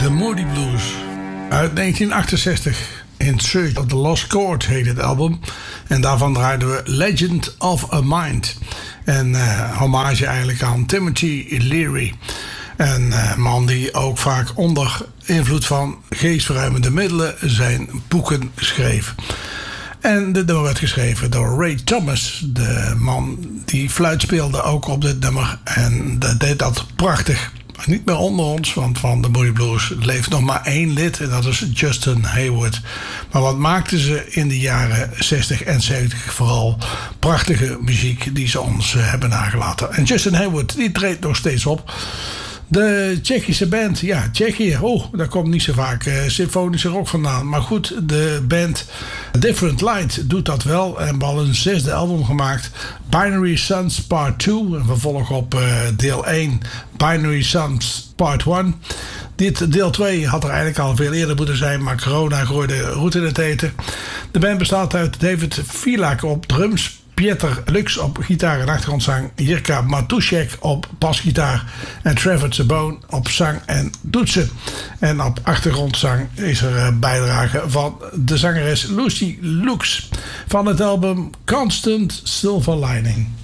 The Moody Blues uit 1968. In Search of the Lost Chord heet het album. En daarvan draaiden we Legend of a Mind. En hommage eigenlijk aan Timothy Leary. Een man die ook vaak onder invloed van geestverruimende middelen zijn boeken schreef. En dit nummer werd geschreven door Ray Thomas. De man die fluit speelde ook op dit nummer. En dat deed dat prachtig. Niet meer onder ons, want van de Moody Blues leeft nog maar één lid. En dat is Justin Hayward. Maar wat maakten ze in de jaren 60 en 70 vooral prachtige muziek die ze ons hebben nagelaten. En Justin Hayward die treedt nog steeds op. De Tsjechische band, ja, Tsjechië, daar komt niet zo vaak symfonische rock vandaan. Maar goed, de band Different Light doet dat wel. En we hadden een 6e album gemaakt, Binary Suns Part 2. En vervolg op deel 1, Binary Suns Part 1. Dit deel 2 had er eigenlijk al veel eerder moeten zijn, maar corona gooide roet in het eten. De band bestaat uit David Filak op drums, Pieter Lux op gitaar en achtergrondzang, Jirka Matušek op basgitaar en Trevor Zabone op zang en toetsen. En op achtergrondzang is er bijdrage van de zangeres Lucy Lux van het album Constant Silver Lining.